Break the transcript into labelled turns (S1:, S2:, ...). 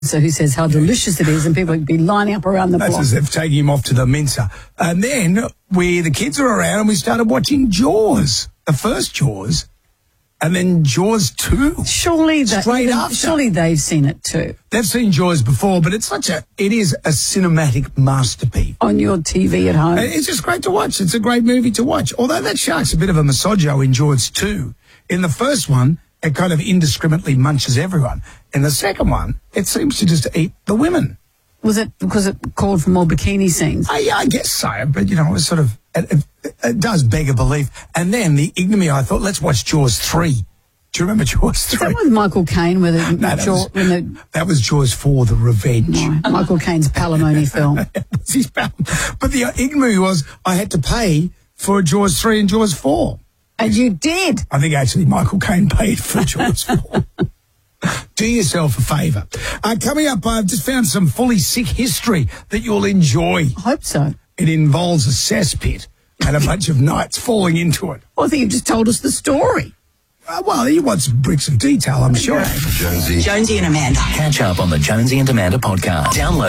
S1: So who says how delicious it is, and people would be lining up around the block.
S2: That's as if taking him off to the mincer. And then the kids are around and we started watching Jaws, the first Jaws, and then Jaws 2.
S1: Surely they've seen it too.
S2: They've seen Jaws before, but it is a cinematic masterpiece.
S1: On your TV at home.
S2: It's just great to watch. It's a great movie to watch. Although that shark's a bit of a misogyno in Jaws 2. In the first one, it kind of indiscriminately munches everyone. In the second one, it seems to just eat the women.
S1: Was it because it called for more bikini scenes?
S2: Yeah, I guess so. But, it was sort of, it does beg a belief. And then the ignominy, I thought, let's watch Jaws 3. Do you remember Jaws 3?
S1: Is that with Michael Caine?
S2: That was Jaws 4, The Revenge.
S1: No, Michael Caine's palimony film.
S2: But the ignominy was, I had to pay for Jaws 3 and Jaws 4.
S1: And you did?
S2: I think actually Michael Caine paid for Jaws 4. Do yourself a favour. Coming up, I've just found some fully sick history that you'll enjoy.
S1: I hope so.
S2: It involves a cesspit and a bunch of knights falling into it.
S1: Well, I think you just told us the story.
S2: Well, you want some bricks of detail, I'm sure.
S3: Jonesy and Amanda.
S4: Catch up on the Jonesy and Amanda podcast. Download